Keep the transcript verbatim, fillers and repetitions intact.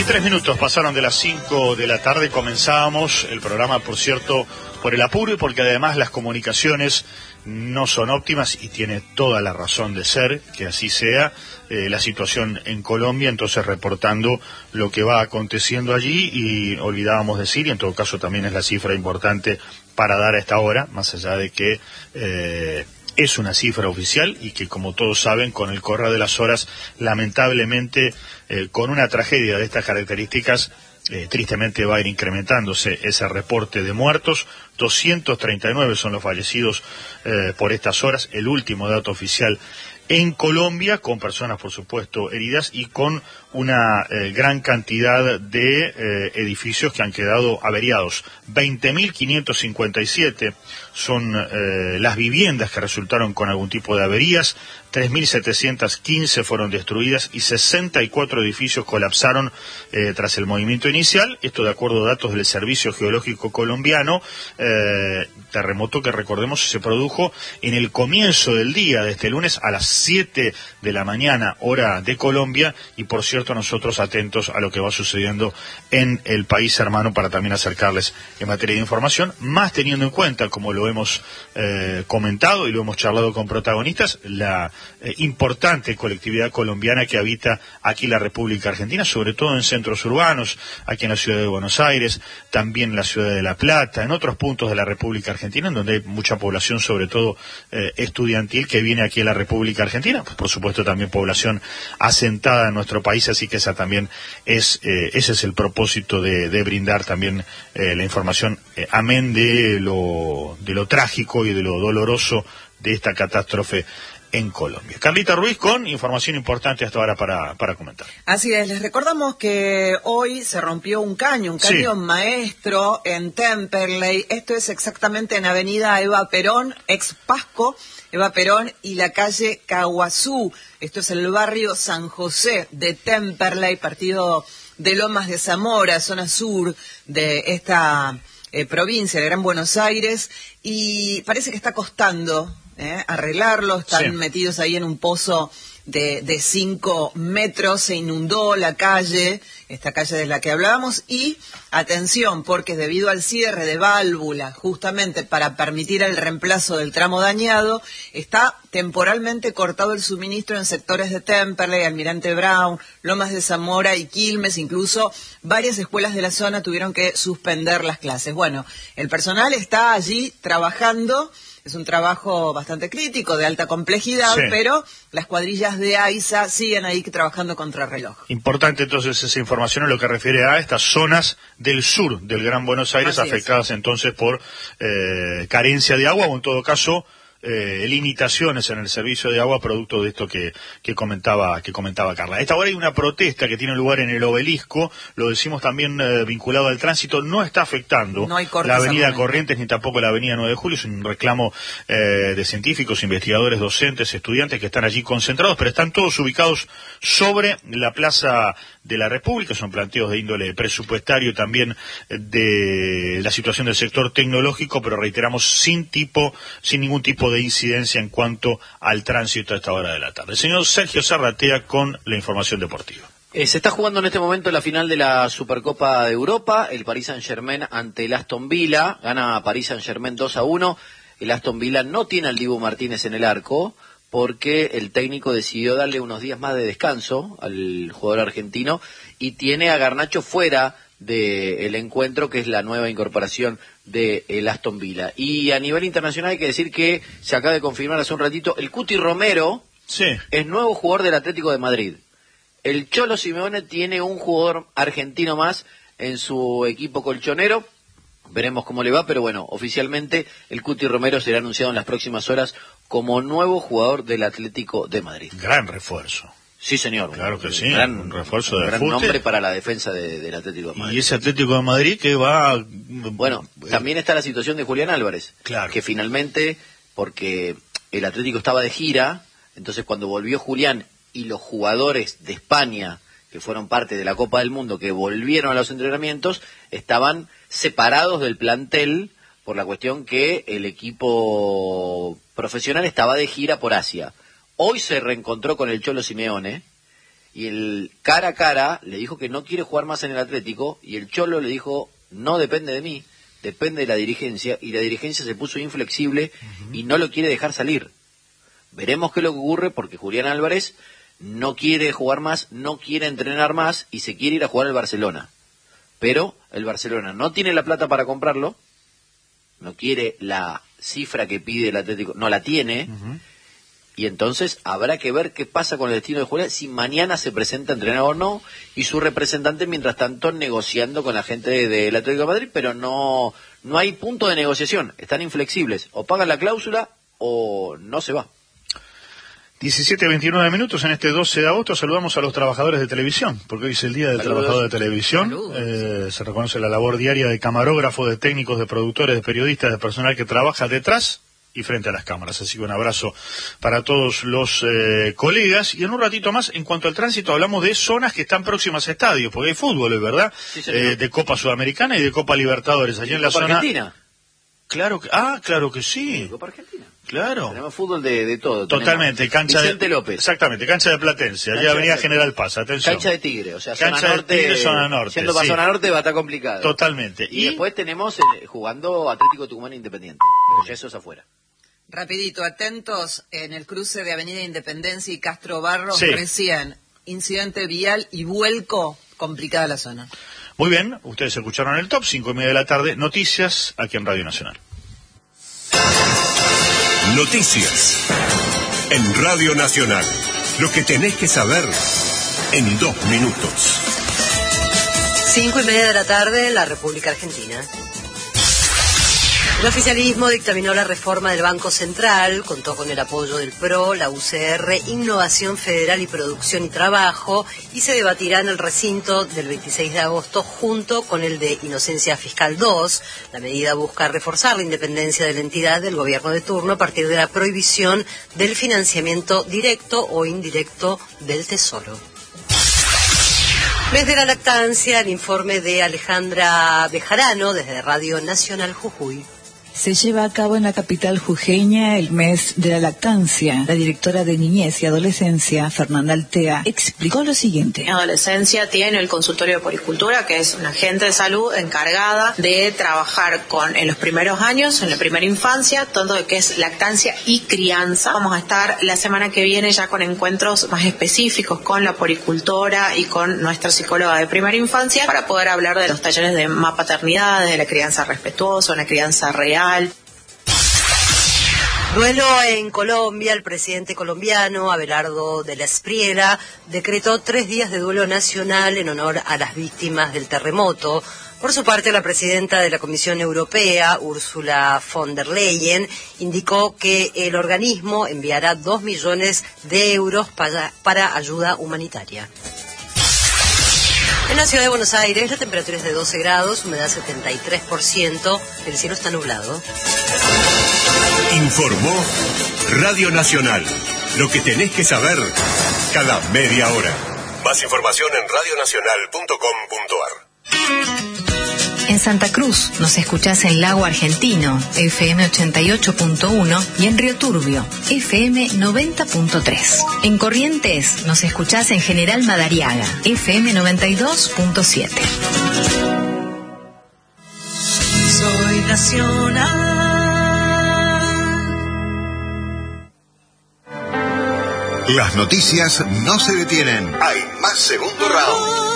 veintitrés minutos pasaron de las cinco de la tarde, comenzábamos el programa, por cierto, por el apuro y porque además las comunicaciones no son óptimas y tiene toda la razón de ser, que así sea, eh, la situación en Colombia, entonces reportando lo que va aconteciendo allí y olvidábamos decir, y en todo caso también es la cifra importante para dar a esta hora, más allá de que eh, es una cifra oficial y que, como todos saben, con el correr de las horas, lamentablemente, eh, con una tragedia de estas características, eh, tristemente va a ir incrementándose ese reporte de muertos. doscientos treinta y nueve son los fallecidos eh, por estas horas, el último dato oficial en Colombia, con personas, por supuesto, heridas y con una eh, gran cantidad de eh, edificios que han quedado averiados. veinte mil quinientos cincuenta y siete son eh, las viviendas que resultaron con algún tipo de averías, tres mil setecientas quince fueron destruidas y sesenta y cuatro edificios colapsaron eh, tras el movimiento inicial. Esto de acuerdo a datos del Servicio Geológico Colombiano, eh, terremoto que, recordemos, se produjo en el comienzo del día de este lunes a las siete de la mañana, hora de Colombia, y por cierto nosotros atentos a lo que va sucediendo en el país hermano para también acercarles en materia de información, más teniendo en cuenta, como lo hemos eh, comentado y lo hemos charlado con protagonistas, la eh, importante colectividad colombiana que habita aquí la República Argentina, sobre todo en centros urbanos, aquí en la ciudad de Buenos Aires, también en la ciudad de La Plata, en otros puntos de la República Argentina, en donde hay mucha población, sobre todo eh, estudiantil, que viene aquí a la República Argentina, pues, por supuesto también población asentada en nuestro país, así que esa también es, eh, ese es el propósito de, de brindar también eh, la información, eh, amén de lo, de lo trágico y de lo doloroso de esta catástrofe en Colombia. Carlita Ruiz con información importante hasta ahora para, para comentar. Así es, les recordamos que hoy se rompió un caño, un caño sí. maestro en Temperley. Esto es exactamente en Avenida Eva Perón, ex Pasco, Eva Perón y la calle Caguazú. Esto es el barrio San José de Temperley, partido de Lomas de Zamora, zona sur de esta eh, provincia de Gran Buenos Aires, y parece que está costando Eh, arreglarlo, están sí. metidos ahí en un pozo de, de cinco metros, se inundó la calle, esta calle de la que hablábamos, y atención, porque debido al cierre de válvula, justamente para permitir el reemplazo del tramo dañado, está temporalmente cortado el suministro en sectores de Temperley, Almirante Brown, Lomas de Zamora y Quilmes. Incluso varias escuelas de la zona tuvieron que suspender las clases. Bueno, el personal está allí trabajando. Es un trabajo bastante crítico, de alta complejidad, sí. pero las cuadrillas de AISA siguen ahí trabajando contra reloj. Importante entonces esa información en lo que refiere a estas zonas del sur del Gran Buenos Aires, así afectadas es. entonces por eh, carencia de agua o en todo caso Eh, limitaciones en el servicio de agua producto de esto que, que comentaba que comentaba Carla. A esta hora hay una protesta que tiene lugar en el Obelisco, lo decimos también eh, vinculado al tránsito, no está afectando no hay la avenida Corrientes ni tampoco la avenida nueve de julio, es un reclamo eh, de científicos, investigadores, docentes, estudiantes que están allí concentrados, pero están todos ubicados sobre la Plaza de la República. Son planteos de índole presupuestario también de la situación del sector tecnológico, pero reiteramos sin tipo, sin ningún tipo de incidencia en cuanto al tránsito a esta hora de la tarde. El señor Sergio Zarratea con la información deportiva. Eh, se está jugando en este momento la final de la Supercopa de Europa, el Paris Saint-Germain ante el Aston Villa, gana Paris Saint-Germain dos a uno, el Aston Villa no tiene al Dibu Martínez en el arco, porque el técnico decidió darle unos días más de descanso al jugador argentino y tiene a Garnacho fuera del encuentro, que es la nueva incorporación del Aston Villa. Y a nivel internacional hay que decir que se acaba de confirmar hace un ratito, el Cuti Romero sí. es nuevo jugador del Atlético de Madrid. El Cholo Simeone tiene un jugador argentino más en su equipo colchonero. Veremos cómo le va, pero bueno, oficialmente el Cuti Romero será anunciado en las próximas horas como nuevo jugador del Atlético de Madrid. Gran refuerzo. Sí, señor. Claro que sí, gran, un refuerzo de un gran fute. nombre para la defensa de, del Atlético de Madrid. Y ese Atlético de Madrid que va... Bueno, eh... también está la situación de Julián Álvarez. Claro. Que finalmente, porque el Atlético estaba de gira, entonces cuando volvió Julián y los jugadores de España, que fueron parte de la Copa del Mundo, que volvieron a los entrenamientos, estaban separados del plantel por la cuestión que el equipo profesional estaba de gira por Asia. Hoy se reencontró con el Cholo Simeone Y el cara a cara le dijo que no quiere jugar más en el Atlético, y el Cholo le dijo, no depende de mí, depende de la dirigencia, y la dirigencia se puso inflexible uh-huh. y no lo quiere dejar salir. Veremos qué es lo que ocurre, porque Julián Álvarez no quiere jugar más, no quiere entrenar más, y se quiere ir a jugar al Barcelona. Pero el Barcelona no tiene la plata para comprarlo, no quiere la cifra que pide el Atlético, no la tiene, uh-huh. y entonces habrá que ver qué pasa con el destino de Julián, si mañana se presenta a entrenar o no, y su representante mientras tanto negociando con la gente del Atlético de Madrid, pero no, no hay punto de negociación, están inflexibles, o pagan la cláusula o no se va. diecisiete a veintinueve minutos en este doce de agosto. Saludamos a los trabajadores de televisión, porque hoy es el Día del Saludos. Trabajador de Televisión. Eh, se reconoce la labor diaria de camarógrafos, de técnicos, de productores, de periodistas, de personal que trabaja detrás y frente a las cámaras. Así que un abrazo para todos los eh, colegas. Y en un ratito más, en cuanto al tránsito, hablamos de zonas que están próximas a estadios, porque hay fútbol, ¿verdad? Sí, eh, de Copa Sudamericana y de Copa Libertadores. Allí en la Copa zona... Argentina. Claro que... Ah, claro que sí. Sí, Copa Argentina. Claro. Tenemos fútbol de, de todo. Totalmente, Tenemos cancha Vicente de López. Exactamente, cancha de Platense, allá Avenida General Paz, atención. Cancha de Tigre, o sea, cancha zona norte. de Tigre, zona norte. Siendo para sí. zona norte va a estar complicado. Totalmente. Y, y después tenemos eh, jugando Atlético Tucumán Independiente. Pero ya eso es afuera. Rapidito, atentos, en el cruce de Avenida Independencia y Castro Barros, sí. recién, incidente vial y vuelco, complicada la zona. Muy bien, ustedes escucharon el top, cinco y media de la tarde, noticias aquí en Radio Nacional. Noticias en Radio Nacional. Lo que tenés que saber en dos minutos. Cinco y media de la tarde, la República Argentina. El oficialismo dictaminó la reforma del Banco Central, contó con el apoyo del P R O, la U C R, Innovación Federal y Producción y Trabajo, y se debatirá en el recinto del veintiséis de agosto junto con el de Inocencia Fiscal dos. La medida busca reforzar la independencia de la entidad del gobierno de turno a partir de la prohibición del financiamiento directo o indirecto del Tesoro. Desde la lactancia, el informe de Alejandra Bejarano, desde Radio Nacional Jujuy. Se lleva a cabo en la capital jujeña el mes de la lactancia. La directora de Niñez y Adolescencia, Fernanda Altea, explicó lo siguiente. En adolescencia tiene el consultorio de puericultura, que es una agente de salud encargada de trabajar con en los primeros años, en la primera infancia, todo lo que es lactancia y crianza. Vamos a estar la semana que viene ya con encuentros más específicos con la puericultora y con nuestra psicóloga de primera infancia para poder hablar de los talleres de mapaternidades, de la crianza respetuosa, una crianza real. Duelo en Colombia. El presidente colombiano, Abelardo de la Espriella, decretó tres días de duelo nacional en honor a las víctimas del terremoto. Por su parte, la presidenta de la Comisión Europea, Ursula von der Leyen, indicó que el organismo enviará dos millones de euros para, para ayuda humanitaria. En la ciudad de Buenos Aires, la temperatura es de doce grados, humedad setenta y tres por ciento, el cielo está nublado. Informó Radio Nacional. Lo que tenés que saber cada media hora. Más información en radio nacional punto com punto ar. En Santa Cruz nos escuchás en Lago Argentino, F M ochenta y ocho punto uno, y en Río Turbio, F M noventa punto tres. En Corrientes nos escuchás en General Madariaga, F M noventa y dos punto siete. Soy nacional. Las noticias no se detienen. Hay más segundo round.